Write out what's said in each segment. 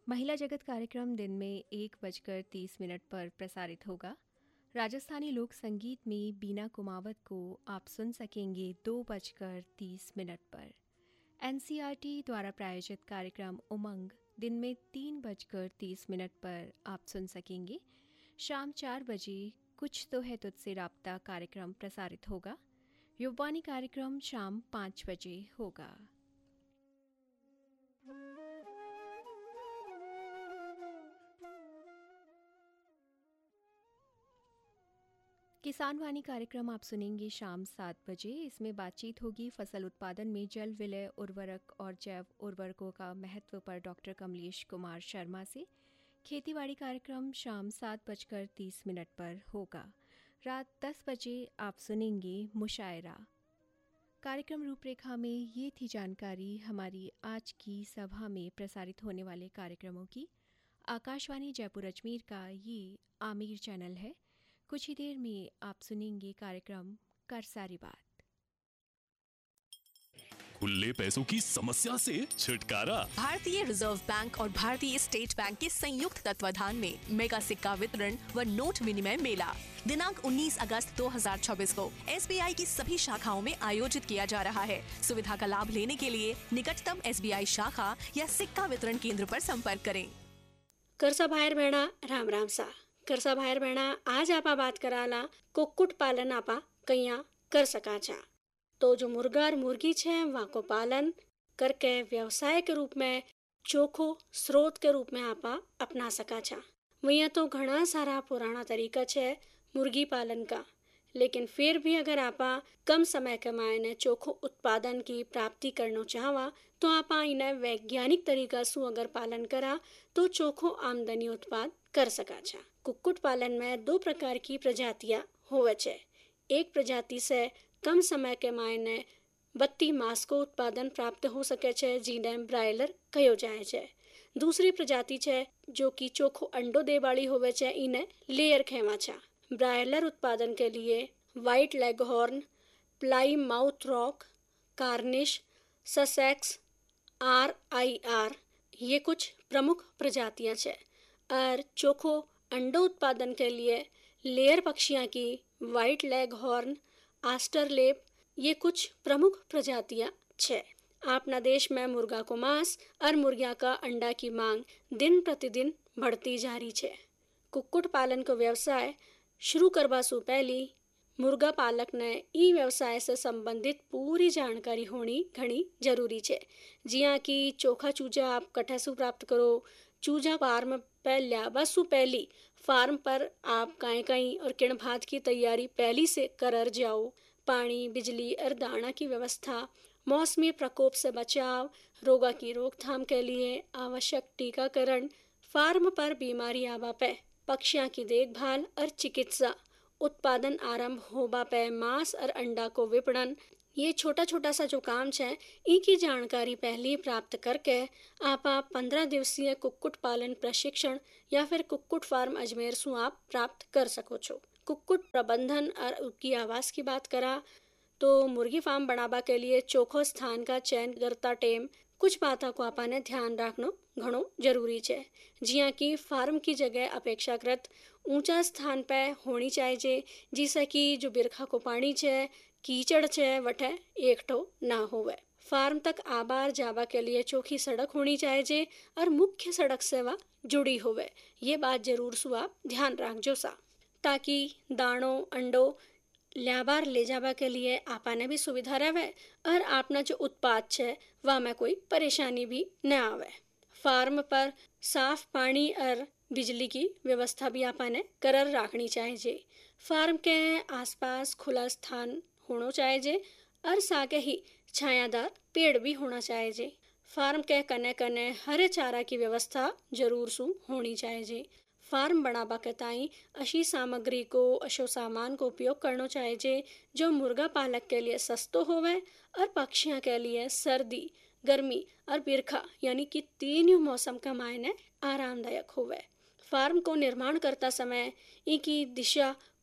महिला जगत कार्यक्रम दिन में 1:30 पर प्रसारित होगा। राजस्थानी लोक संगीत में बीना कुमावत को आप सुन सकेंगे 2:30 पर। एनसीईआरटी द्वारा प्रायोजित कार्यक्रम उमंग दिन में 3:30 पर आप सुन सकेंगे। शाम 4 बजे कुछ तो है तुझसे राब्ता कार्यक्रम प्रसारित होगा। युववाणी कार्यक्रम शाम 5 बजे होगा। किसान वाणी कार्यक्रम आप सुनेंगे शाम 7 बजे। इसमें बातचीत होगी फसल उत्पादन में जल विलय उर्वरक और जैव उर्वरकों का महत्व पर डॉक्टर कमलेश कुमार शर्मा से। खेतीबाड़ी कार्यक्रम शाम 7:30 पर होगा। रात 10 बजे आप सुनेंगे मुशायरा। कार्यक्रम रूपरेखा में ये थी जानकारी हमारी आज की सभा में प्रसारित होने वाले कार्यक्रमों की। आकाशवाणी जयपुर अजमेर का ये आमिर चैनल है। कुछ ही देर में आप सुनेंगे कार्यक्रम कर सारी बात। खुले पैसों की समस्या से छुटकारा। भारतीय रिजर्व बैंक और भारतीय स्टेट बैंक के संयुक्त तत्वाधान में मेगा सिक्का वितरण व नोट विनिमय मेला दिनांक 19 अगस्त 2026 को एसबीआई की सभी शाखाओं में आयोजित किया जा रहा है। सुविधा का लाभ लेने के लिए निकटतम एसबीआई शाखा या सिक्का वितरण केंद्र पर संपर्क करें। करसा भायर भेणा राम राम सा। करसा भायर भेणा आज आपा बात कराला कुक्कुट पालन आपा कैया कर सका छा। तो जो मुर्गा और मुर्गी छे वहाँ को पालन करके व्यवसाय के रूप में चोखो स्रोत के रूप में आपा अपना सका छा। वहीं तो घना सारा पुराना तरीका छे मुर्गी पालन का, लेकिन फिर भी अगर आपा कम समय के मायने चोखो उत्पादन की प्राप्ति करना चाहवा तो आपा इन्हें वैज्ञानिक तरीका से अगर पालन करा तो चोखो आमदनी उत्पाद कर सका छा। कुक्कुट पालन में 2 प्रकार की प्रजातियां होवे छे। एक प्रजाति से कम समय के मायने 32 मांस को उत्पादन प्राप्त हो सके छे, जिन्हें ब्रायलर कहो जाए छे। दूसरी प्रजाति छे जो कि चोखो अंडो दे वाली होवे छे, इन्हें लेयर कहवा छा। ब्रायलर उत्पादन के लिए white leghorn, ply mouth rock, Cornish, Sussex, RIR ये कुछ प्रमुख प्रजातियां छे। और चोखो अंडो उत्पादन के लिए लेयर पक्षियां की व्हाइट लेगहॉर्न, आस्टरलेप ये कुछ प्रमुख प्रजातियां छे। अपना देश में मुर्गा को मांस और मुर्गिया का अंडा की मांग दिन प्रतिदिन बढ़ती जा रही छे। कुक्कुट पालन को व्यवसाय शुरू करवा से पहले मुर्गा पालक ने ई व्यवसाय से संबंधित पूरी जानकारी होनी घनी जरूरी छे। जिया कि चोखा चूजा आप कठे से प्राप्त करो, चूजा फार्म पे ल्याबा सु पहली फार्म पर आप कहीं और किण भात की तैयारी पहली से कर जाओ। पानी, बिजली और दाना की व्यवस्था, मौसमी प्रकोप से बचाव, रोगा की रोकथाम के लिए आवश्यक टीकाकरण, फार्म पर बीमारी आवा पे पक्षियों की देखभाल और चिकित्सा, उत्पादन आरंभ होबा पे मांस और अंडा को विपणन, ये छोटा छोटा सा जो काम है इनकी जानकारी पहले प्राप्त करके आप 15 दिवसीय कुक्कुट पालन प्रशिक्षण या फिर कुक्कुट फार्म अजमेर से आप प्राप्त कर सको छो। कुक्कुट प्रबंधन और उनकी आवास की बात करा तो मुर्गी फार्म बनाबा के लिए चोखो स्थान का चयन करता टेम कुछ बातों को आपने ध्यान रखना घणो जरूरी है। जिया कि फार्म की जगह अपेक्षाकृत ऊंचा स्थान पे होनी चाहिए, जिससे कि जो बिरखा को पानी है कीचड़ छे वठे एकठो ना होवे। फार्म तक आबार जावा के लिए चौखी सड़क होनी चाहिए और मुख्य सड़क से वह जुड़ी होवे। ये बात जरूर सु आप ध्यान रखजो सा, ताकि दाणो अंडो ल्याबार ले जावा के लिए आपने भी सुविधा रहे और आपना जो उत्पाद है वह में कोई परेशानी भी न आवे। फार्म पर साफ पानी और बिजली की व्यवस्था भी आपने कर रखनी चाहिए। फार्म के आसपास खुला स्थान होना चाहिए और सागे ही छायादार पेड़ भी होना चाहिए। फार्म के कने कने हरे चारा की व्यवस्था जरूर सु होनी चाहिए। फार्म बनाबा के ताई अशी सामग्री को अशो सामान को उपयोग करना चाहिए जो मुर्गा पालक के लिए सस्तो होवे और पक्षियों के लिए सर्दी, गर्मी और बिरखा यानी कि तीनों मौसम का मायने आरामदायक होवे। फार्म को निर्माण करता समय इनकी दिशा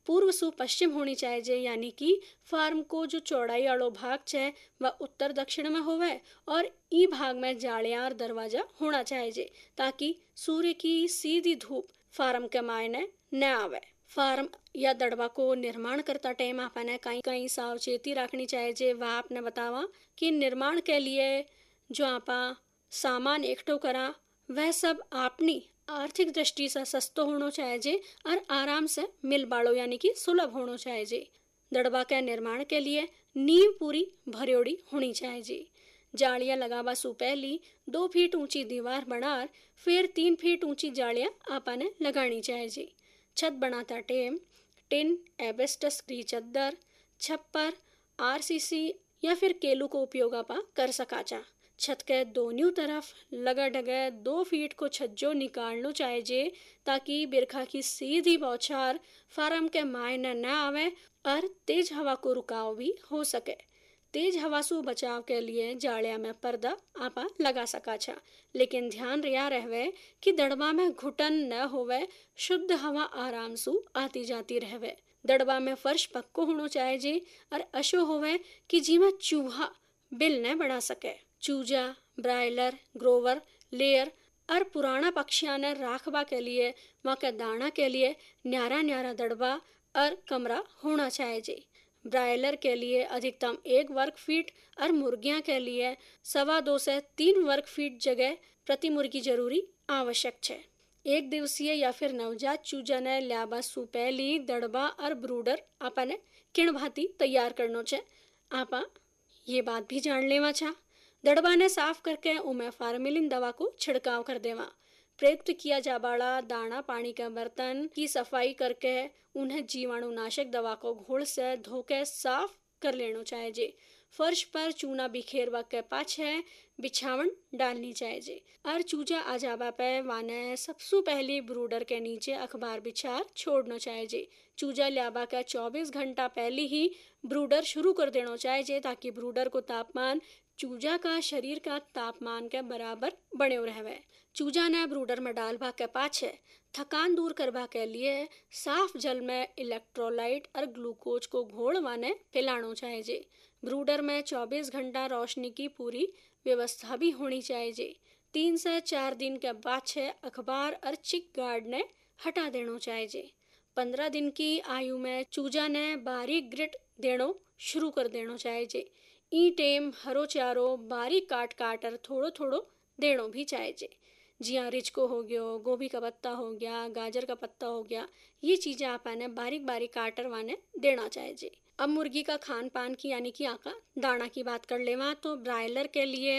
पूर्व सु पश्चिम होनी चाहिए, यानी कि फार्म को जो चौड़ाई वालो भाग है वह उत्तर दक्षिण में होवे और ई भाग में जालियार दरवाजा होना चाहिए ताकि सूर्य की सीधी धूप फार्म के मायने न आवे। फार्म या दड़बा को निर्माण करता टाइम आपने कई कई सावचेती रखनी चाहिए। वह आपने बतावा कि निर्माण के लिए जो आपा सामान इकट्ठो करा वह सब अपनी आर्थिक दृष्टि से सस्तो होना चाहिए और आराम से मिल बाड़ो यानी कि सुलभ होना चाहिए। दड़बा के निर्माण के लिए नींव पूरी भरियोड़ी होनी चाहिए। जालियां लगावा सु पहली 2 फीट ऊंची दीवार बनार फिर 3 फीट ऊंची जालियां आपने लगानी चाहिए। छत बनाता टेम टिन, एबेस्टस की चद्दर, छप्पर, आरसीसी या फिर केलू को उपयोग आपा कर सकाचा। छत के दोनों तरफ लगा डगे 2 फीट को छज्जो निकालनो चाहिए ताकि बिरखा की सीधी बौछार फार्म के मायने न आवे और तेज हवा को रुकाव भी हो सके। तेज हवा से बचाव के लिए जालिया में पर्दा आपा लगा सका छा, लेकिन ध्यान रिया रहवे कि दड़बा में घुटन न होवे, शुद्ध हवा आराम से आती जाती रहवे। दड़बा में फर्श पक्को होना चाहिए और अशो होवे कि जिमा चूहा बिल न बना सके। चूजा, ब्रायलर, ग्रोवर, लेयर और पुराना पक्षियां ने राखबा के लिए वहाँ के दाना के लिए न्यारा न्यारा दड़बा और कमरा होना चाहिए। ब्रायलर के लिए अधिकतम 1 वर्ग फीट और मुर्गियां के लिए 2.25 से 3 वर्ग फीट जगह प्रति मुर्गी जरूरी आवश्यक है। 1 दिवसीय या फिर नवजात चूजा ने ल्याबा सु पहली दड़बा और ब्रूडर आपने किण भांति तैयार करनो छे। आपा ये बात भी जान लेवा छा। दड़बा ने साफ करके उमें फार्मेलिन दवा को छिड़काव कर देवा। प्रयुक्त किया जाबाड़ा दाना पानी के बर्तन की सफाई करके उन्हें जीवाणुनाशक दवा को घोल से धोके साफ कर लेना चाहिए। फर्श पर चूना बिखेरवा के पाछे बिछावन डालनी चाहिए और चूजा आ जाबा पे वाने सबसे पहली ब्रूडर के नीचे अखबार बिछार छोड़ना चाहिए। चूजा ल्याबा का 24 घंटा पहले ही ब्रूडर शुरू कर देना चाहिए ताकि ब्रूडर को तापमान चूजा का शरीर का तापमान के बराबर बने रहे। चूजा ने ब्रूडर में डालबा के पाछे थकान दूर करबा के लिए साफ जल में इलेक्ट्रोलाइट और ग्लूकोज को घोल वाने पिलाना चाहिए। ब्रूडर में 24 घंटा रोशनी की पूरी व्यवस्था भी होनी चाहिए। 3 से 4 दिन के पाछे अखबार और चिक गार्ड ने हटा देना चाहिए। 15 दिन की आयु में चूजा ने बारीक ग्रिट देनो शुरू कर देना चाहिए। ई टेम हरो चारो बारीक काट काट और थोड़ो थोड़ो देनो भी चाहिए। जियाँ रिचको हो गयो, गोभी का पत्ता हो गया, गाजर का पत्ता हो गया, ये चीजें आपने बारीक बारीक काटर वाने देना चाहिए। अब मुर्गी का खान पान की यानी कि आका दाना की बात कर लेवा तो ब्रायलर के लिए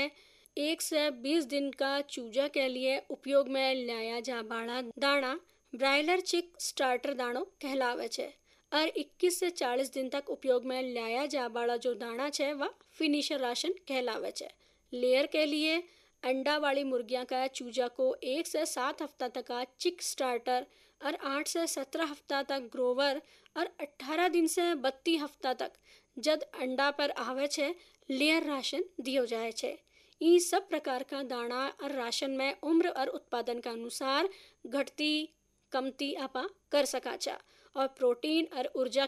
1 से 20 दिन का चूजा के लिए उपयोग में लाया जा बाड़ा दाना ब्रायलर चिक स्टार्टर दानो कहलावे छे और 21 से 40 दिन तक उपयोग में लाया जा बाड़ा जो दाना छे वह फिनिशर राशन कहलावे छे। लेयर के लिए अंडा वाली मुर्गियां का चूजा को 1 से 7 हफ्ता तक का चिक स्टार्टर और 8 से 17 हफ्ता तक ग्रोवर और 18 दिन से 32 हफ्ता तक जब अंडा पर आवे छे लेयर राशन दियो जाए छे। ई सब प्रकार का दाना और राशन में उम्र और उत्पादन का अनुसार घटती कमती आपा कर सका छा और प्रोटीन और ऊर्जा